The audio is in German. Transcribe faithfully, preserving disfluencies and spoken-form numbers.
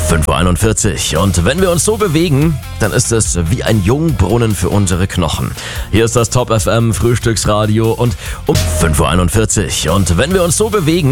fünf Uhr einundvierzig. Und wenn wir uns so bewegen, dann ist es wie ein Jungbrunnen für unsere Knochen. Hier ist das Top F M Frühstücksradio und um fünf Uhr einundvierzig. Und wenn wir uns so bewegen,